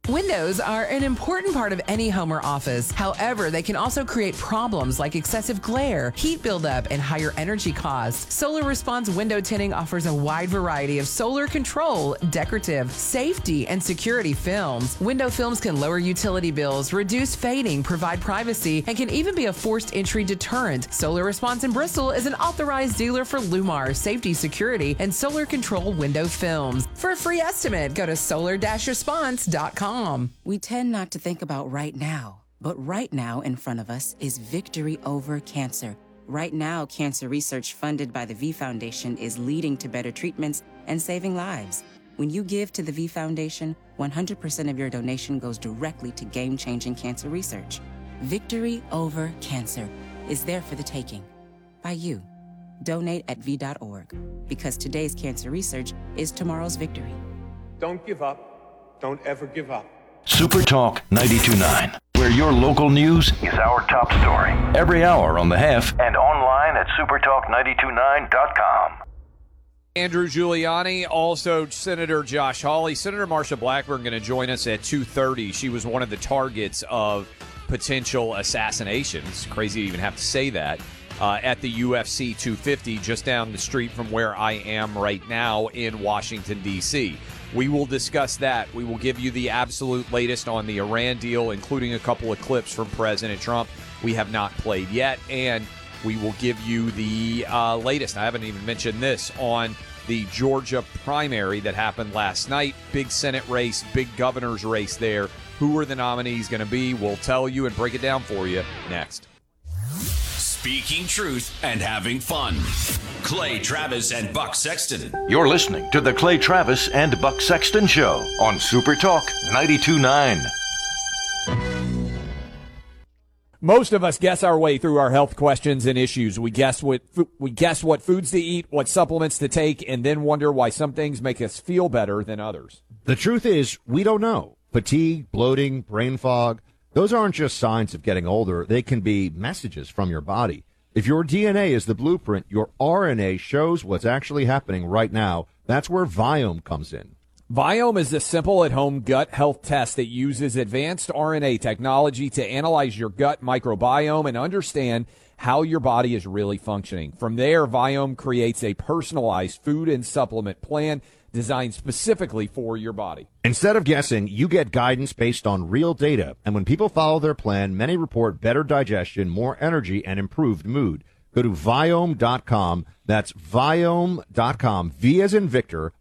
Windows are an important part of any home or office. However, they can also create problems like excessive glare, heat buildup, and higher energy costs. Solar Response Window Tinting offers a wide variety of solar control, decorative, safety, and security films. Window films can lower utility bills, reduce fading, provide privacy, and can even be a forced entry deterrent. Solar Response in Bristol is an authorized dealer for Lumar, safety, security, and solar control window films. For a free estimate, go to solar-response.com. We tend not to think about right now, but right now in front of us is victory over cancer. Right now, cancer research funded by the V Foundation is leading to better treatments and saving lives. When you give to the V Foundation, 100% of your donation goes directly to game-changing cancer research. Victory over cancer is there for the taking by you. Donate at V.org, because today's cancer research is tomorrow's victory. Don't give up. Don't ever give up. Super Talk 92.9, where your local news is our top story. Every hour on the Hef and online at supertalk929.com. Andrew Giuliani, also Senator Josh Hawley. Senator Marsha Blackburn going to join us at 2:30. She was one of the targets of potential assassinations. Crazy to even have to say that. At the UFC 250, just down the street from where I am right now in Washington, D.C. We will discuss that. We will give you the absolute latest on the Iran deal, including a couple of clips from President Trump we have not played yet. And we will give you the latest. I haven't even mentioned this on the Georgia primary that happened last night. Big Senate race, big governor's race there. Who are the nominees going to be? We'll tell you and break it down for you next. Speaking truth and having fun. Clay Travis and Buck Sexton. You're listening to the Clay Travis and Buck Sexton Show on Super Talk 92.9. Most of us guess our way through our health questions and issues. We guess what foods to eat, what supplements to take, and then wonder why some things make us feel better than others. The truth is, we don't know. Fatigue, bloating, brain fog, those aren't just signs of getting older. They can be messages from your body. If your DNA is the blueprint, your RNA shows what's actually happening right now. That's where Viome comes in. Viome is a simple at-home gut health test that uses advanced RNA technology to analyze your gut microbiome and understand how your body is really functioning. From there, Viome creates a personalized food and supplement plan designed specifically for your body. Instead of guessing, you get guidance based on real data. And when people follow their plan, many report better digestion, more energy, and improved mood. Go to Viome.com. That's Viome.com. V as in Victor,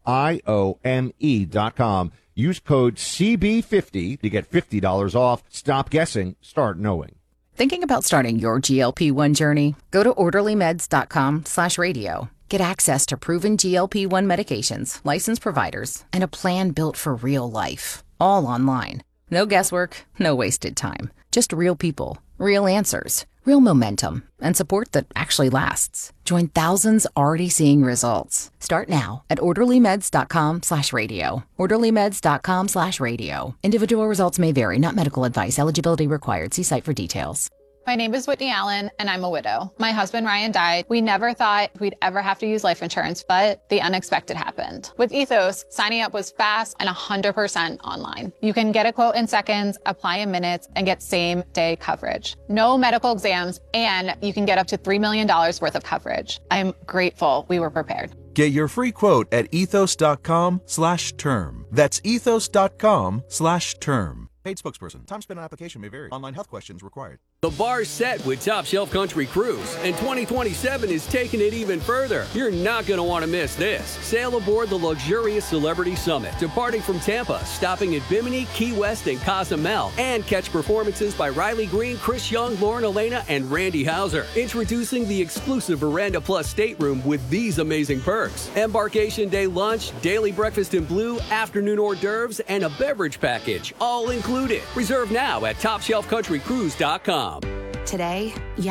IOME.com. Use code CB50 to get $50 off. Stop guessing. Start knowing. Thinking about starting your GLP-1 journey? Go to orderlymeds.com/radio. Get access to proven GLP-1 medications, licensed providers, and a plan built for real life. All online. No guesswork, no wasted time. Just real people, real answers, real momentum, and support that actually lasts. Join thousands already seeing results. Start now at orderlymeds.com/radio. orderlymeds.com/radio. Individual results may vary, not medical advice. Eligibility required. See site for details. My name is Whitney Allen, and I'm a widow. My husband, Ryan, died. We never thought we'd ever have to use life insurance, but the unexpected happened. With Ethos, signing up was fast and 100% online. You can get a quote in seconds, apply in minutes, and get same-day coverage. No medical exams, and you can get up to $3 million worth of coverage. I'm grateful we were prepared. Get your free quote at ethos.com/term. That's ethos.com/term. Paid spokesperson. Time spent on application may vary. Online health questions required. The bar's set with Top Shelf Country Cruise, and 2027 is taking it even further. You're not going to want to miss this. Sail aboard the luxurious Celebrity Summit, departing from Tampa, stopping at Bimini, Key West, and Cozumel, and catch performances by Riley Green, Chris Young, Lauren Elena, and Randy Hauser. Introducing the exclusive Veranda Plus stateroom with these amazing perks: embarkation day lunch, daily breakfast in blue, afternoon hors d'oeuvres, and a beverage package, all included. Reserve now at TopShelfCountryCruise.com. Today,